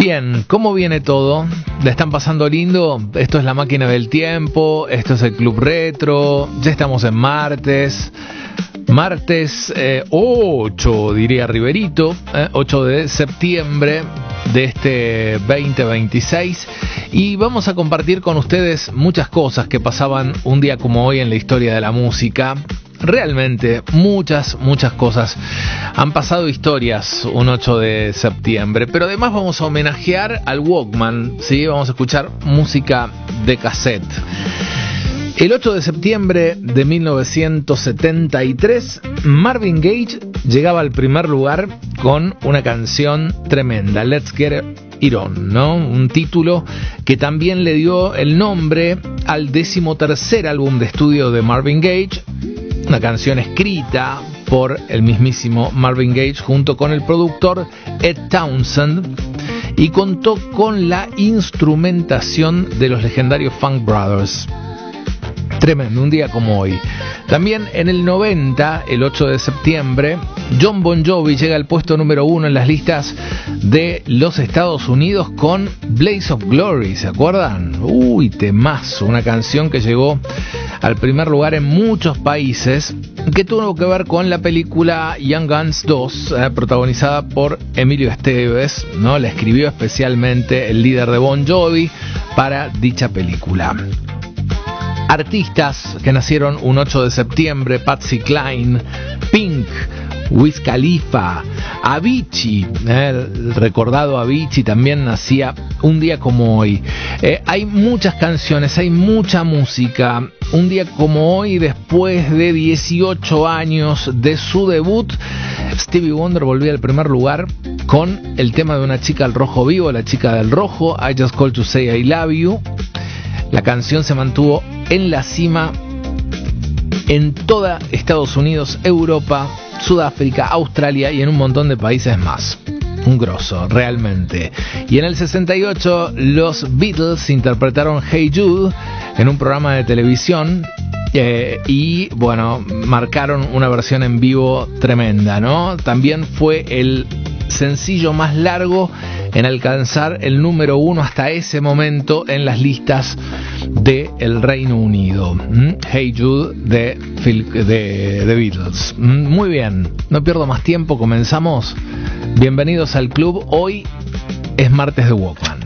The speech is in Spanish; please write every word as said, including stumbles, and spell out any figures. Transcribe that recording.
Bien, ¿cómo viene todo? ¿La están pasando lindo? Esto es La Máquina del Tiempo, esto es el Club Retro, ya estamos en martes, martes eh, ocho, diría Riverito, eh, ocho de septiembre de este veinte veintiséis, y vamos a compartir con ustedes muchas cosas que pasaban un día como hoy en la historia de la música. Realmente muchas, muchas cosas. Han pasado historias un ocho de septiembre, pero además vamos a homenajear al Walkman, ¿sí? Vamos a escuchar música de cassette. El ocho de septiembre de mil novecientos setenta y tres, Marvin Gaye llegaba al primer lugar con una canción tremenda, Let's Get It On, ¿no? Un título que también le dio el nombre al decimotercer álbum de estudio de Marvin Gaye, una canción escrita por el mismísimo Marvin Gaye junto con el productor Ed Townsend, y contó con la instrumentación de los legendarios Funk Brothers. Tremendo, un día como hoy. También en el noventa, el ocho de septiembre, Jon Bon Jovi llega al puesto número uno en las listas de los Estados Unidos con Blaze of Glory, ¿se acuerdan? Uy, temazo, una canción que llegó al primer lugar en muchos países, que tuvo que ver con la película Young Guns dos, eh, protagonizada por Emilio Estevez, ¿no? La escribió especialmente el líder de Bon Jovi para dicha película. Artistas que nacieron un ocho de septiembre: Patsy Cline, Pink, Wiz Khalifa, Avicii, eh, el recordado Avicii también nacía un día como hoy. Eh, hay muchas canciones, hay mucha música. Un día como hoy, después de dieciocho años de su debut, Stevie Wonder volvía al primer lugar con el tema de Una chica al rojo vivo, La chica del rojo, I Just Called to Say I Love You. La canción se mantuvo en la cima en toda Estados Unidos, Europa, Sudáfrica, Australia y en un montón de países más. Un grosso, realmente. Y en el sesenta y ocho, los Beatles interpretaron Hey Jude en un programa de televisión. Eh, y bueno, marcaron una versión en vivo tremenda, ¿no? También fue el sencillo más largo en alcanzar el número uno hasta ese momento en las listas del Reino Unido. ¿Mm? Hey Jude de, de, de Beatles. ¿Mm? Muy bien, no pierdo más tiempo, comenzamos. Bienvenidos al club. Hoy es martes de Walkman.